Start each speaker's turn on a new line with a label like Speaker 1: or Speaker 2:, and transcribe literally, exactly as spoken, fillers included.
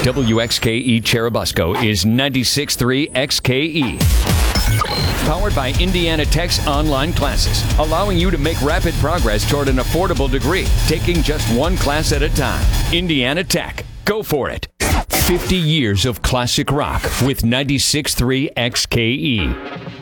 Speaker 1: W X K E Cherubusco is ninety-six point three X K E. Powered by Indiana Tech's online classes, allowing you to make rapid progress toward an affordable degree, taking just one class at a time. Indiana Tech. Go for it. fifty years of classic rock with ninety-six point three X K E.